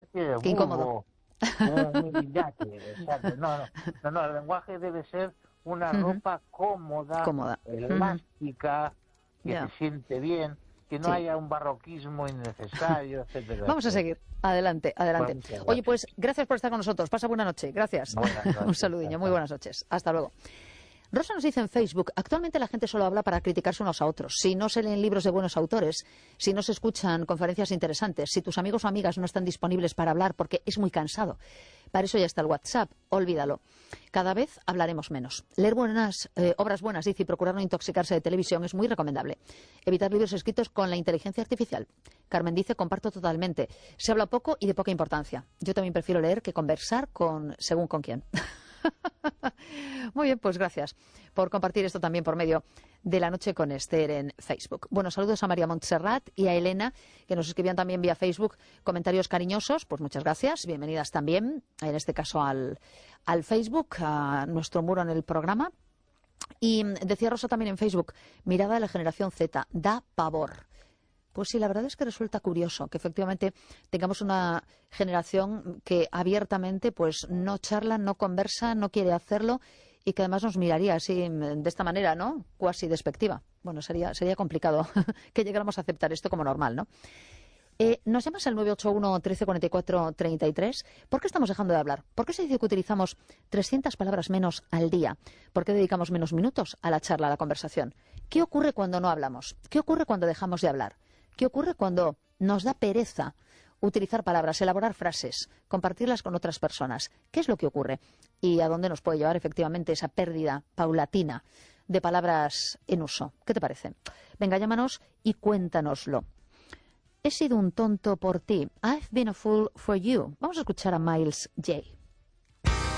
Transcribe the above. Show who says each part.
Speaker 1: de
Speaker 2: Qué incómodo.
Speaker 1: muy brillante, exacto. No, el lenguaje debe ser una ropa cómoda, elástica, que
Speaker 2: Ya.
Speaker 1: se siente bien, que no
Speaker 2: Sí.
Speaker 1: haya un barroquismo innecesario, etcétera,
Speaker 2: Vamos a
Speaker 1: etcétera.
Speaker 2: seguir. Adelante, adelante.
Speaker 1: Bueno, muchas
Speaker 2: Oye,
Speaker 1: gracias.
Speaker 2: pues gracias por estar con nosotros. Pasa buena noche. Gracias.
Speaker 1: Buenas
Speaker 2: Un
Speaker 1: noches.
Speaker 2: saludiño. Muy
Speaker 1: Hasta
Speaker 2: buenas noches. Hasta luego. Rosa nos dice en Facebook, actualmente la gente solo habla para criticarse unos a otros. Si no se leen libros de buenos autores, si no se escuchan conferencias interesantes, si tus amigos o amigas no están disponibles para hablar porque es muy cansado. Para eso ya está el WhatsApp, olvídalo. Cada vez hablaremos menos. Leer obras buenas, dice, y procurar no intoxicarse de televisión es muy recomendable. Evitar libros escritos con la inteligencia artificial. Carmen dice, comparto totalmente. Se habla poco y de poca importancia. Yo también prefiero leer que conversar según con quién. Muy bien, pues gracias por compartir esto también por medio de La Noche con Esther en Facebook. Bueno, saludos a María Montserrat y a Elena, que nos escribían también vía Facebook comentarios cariñosos. Pues muchas gracias, bienvenidas también, en este caso al Facebook, a nuestro muro en el programa. Y decía Rosa también en Facebook, mirada de la generación Z, da pavor. Pues sí, la verdad es que resulta curioso que efectivamente tengamos una generación que abiertamente pues no charla, no conversa, no quiere hacerlo y que además nos miraría así de esta manera, ¿no? Cuasi despectiva. Bueno, sería complicado que llegáramos a aceptar esto como normal, ¿no? Nos llamas al 981 13 44 33. ¿Por qué estamos dejando de hablar? ¿Por qué se dice que utilizamos 300 palabras menos al día? ¿Por qué dedicamos menos minutos a la charla, a la conversación? ¿Qué ocurre cuando no hablamos? ¿Qué ocurre cuando dejamos de hablar? ¿Qué ocurre cuando nos da pereza utilizar palabras, elaborar frases, compartirlas con otras personas? ¿Qué es lo que ocurre? ¿Y a dónde nos puede llevar efectivamente esa pérdida paulatina de palabras en uso? ¿Qué te parece? Venga, llámanos y cuéntanoslo. He sido un tonto por ti. I've been a fool for you. Vamos a escuchar a Miles J.